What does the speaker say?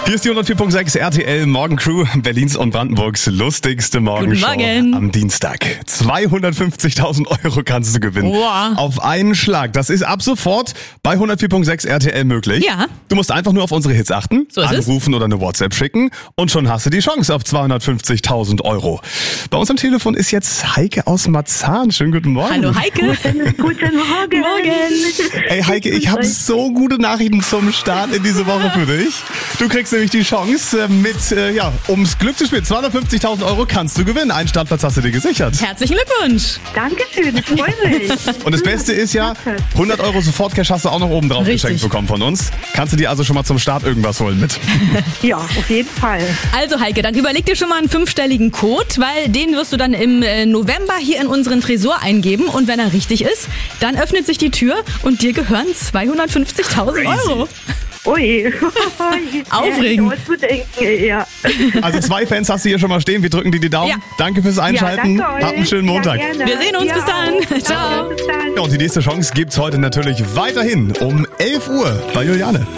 Hier ist die 104.6 RTL Morgencrew, Berlins und Brandenburgs lustigste Morgenshow. Guten Morgen. Am Dienstag. 250.000 Euro kannst du gewinnen. Wow. Auf einen Schlag. Das ist ab sofort bei 104.6 RTL möglich. Ja. Du musst einfach nur auf unsere Hits achten, So ist es. anrufen oder eine WhatsApp schicken und schon hast du die Chance auf 250.000 Euro. Bei uns am Telefon ist jetzt Heike aus Marzahn. Schönen guten Morgen. Hallo Heike. Guten Morgen. Morgen. Ey Heike, ich habe so gute Nachrichten zum Start in diese Woche für dich. Du kriegst nämlich die Chance ums Glück zu spielen. 250.000 Euro kannst du gewinnen. Einen Startplatz hast du dir gesichert. Herzlichen Glückwunsch. Dankeschön, ich freue mich. Und das Beste ist ja, 100 Euro Sofortcash hast du auch noch oben drauf Richtig. geschenkt bekommen von uns. Kannst du dir also schon mal zum Start irgendwas holen mit. Ja, auf jeden Fall. Also Heike, dann überleg dir schon mal einen 5-stelligen Code, weil den wirst du dann im November hier in unseren Tresor eingeben. Und wenn er richtig ist, dann öffnet sich die Tür und dir gehören 250.000 Euro. Ui. Aufregend. Ja. Also 2 Fans hast du hier schon mal stehen. Wir drücken dir die Daumen. Ja. Danke fürs Einschalten. Ja, danke euch. Hab einen schönen Montag. Ja, gerne. Wir sehen uns. Ja, Bis dann. auch. Ciao. Bis dann. Ja, und die nächste Chance gibt's heute natürlich weiterhin um 11 Uhr bei Juliane.